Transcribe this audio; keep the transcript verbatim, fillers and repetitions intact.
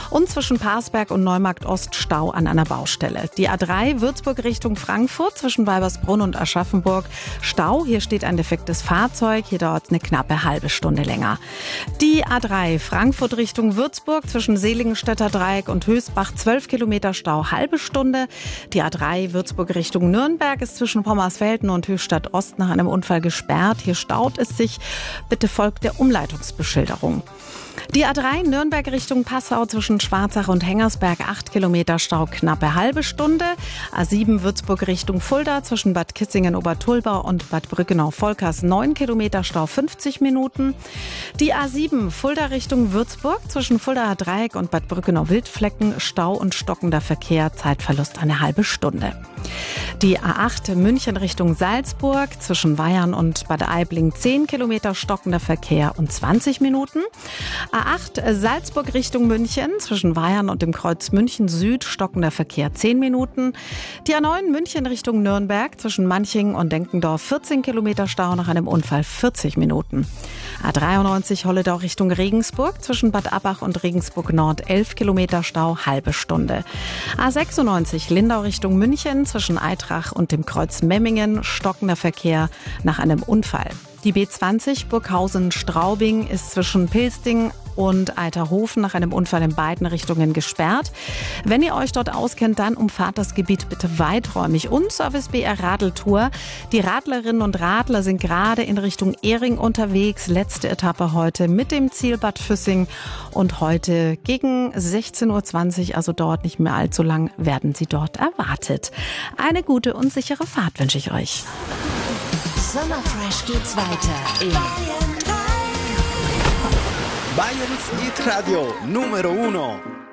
Und zwischen Parsberg und Neumarkt Ost Stau an einer Baustelle. Die A drei Würzburg Richtung Frankfurt zwischen Weibersbrunn und Aschaffenburg Stau. Hier steht ein defektes Fahrzeug. Hier dauert es eine knappe halbe Stunde länger. Die A drei Frankfurt Richtung Würzburg zwischen Seligenstädter Dreieck und Hösbach zwölf Kilometer Stau, halbe Stunde. Die A drei Würzburg Richtung Nürnberg ist zwischen Pommersfelden und Höchstadt Ost nach einem Unfall gesperrt. Hier staut es sich. Bitte folgt der Umleitungsbeschilderung. Die A drei Nürnberg Richtung Passau zwischen Schwarzach und Hengersberg acht Kilometer Stau, knappe halbe Stunde. A sieben Würzburg Richtung Fulda zwischen Bad Kissingen-Obertulbau und Bad Brückenau-Volkers neun Kilometer Stau, fünfzig Minuten. Die A sieben Fulda Richtung Würzburg zwischen Fuldaer Dreieck und Bad Brückenau-Wildflecken Stau und stockender Verkehr, Zeitverlust eine halbe Stunde. Die A acht München Richtung Salzburg zwischen Weyern und Bad Aibling zehn Kilometer stockender Verkehr und zwanzig Minuten. A acht Salzburg Richtung München zwischen Weyern und dem Kreuz München Süd stockender Verkehr zehn Minuten. Die A neun München Richtung Nürnberg zwischen Manching und Denkendorf vierzehn Kilometer Stau nach einem Unfall vierzig Minuten. A dreiundneunzig Holledau Richtung Regensburg zwischen Bad Abbach und Regensburg Nord elf Kilometer Stau, halbe Stunde. A sechsundneunzig Lindau Richtung München zwischen Eitrach und dem Kreuz Memmingen stockender Verkehr nach einem Unfall. Die B zwanzig Burghausen-Straubing ist zwischen Pilsting und Eiterhofen nach einem Unfall in beiden Richtungen gesperrt. Wenn ihr euch dort auskennt, dann umfahrt das Gebiet bitte weiträumig. Und Service B R Radeltour. Die Radlerinnen und Radler sind gerade in Richtung Ehring unterwegs. Letzte Etappe heute mit dem Ziel Bad Füssing. Und heute gegen sechzehn Uhr zwanzig, also dauert nicht mehr allzu lang, werden sie dort erwartet. Eine gute und sichere Fahrt wünsche ich euch. Sommerfresh geht's weiter in Bayerns Hit Radio Numero Uno.